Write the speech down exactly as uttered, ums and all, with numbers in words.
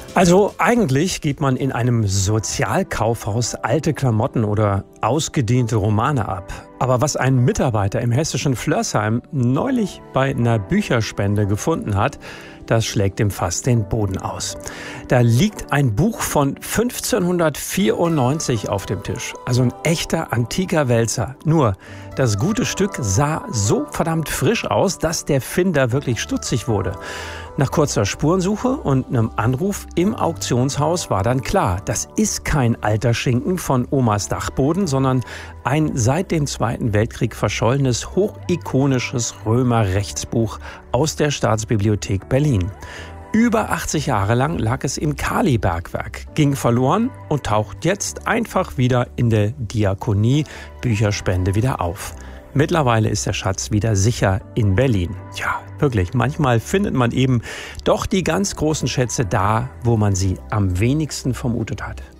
Also eigentlich gibt man in einem Sozialkaufhaus alte Klamotten oder ausgediente Romane ab. Aber was ein Mitarbeiter im hessischen Flörsheim neulich bei einer Bücherspende gefunden hat, das schlägt ihm fast den Boden aus. Da liegt ein Buch von fünfzehnhundertvierundneunzig auf dem Tisch. Also ein echter antiker Wälzer. Nur, das gute Stück sah so verdammt frisch aus, dass der Finder wirklich stutzig wurde. Nach kurzer Spurensuche und einem Anruf im Auktionshaus war dann klar, das ist kein alter Schinken von Omas Dachboden, sondern ein seit dem Zweiten Weltkrieg verschollenes, hochikonisches Römer-Rechtsbuch aus der Staatsbibliothek Berlin. Über achtzig Jahre lang lag es im Kali-Bergwerk, ging verloren und taucht jetzt einfach wieder in der Diakonie-Bücherspende wieder auf. Mittlerweile ist der Schatz wieder sicher in Berlin. Ja, wirklich, manchmal findet man eben doch die ganz großen Schätze da, wo man sie am wenigsten vermutet hat.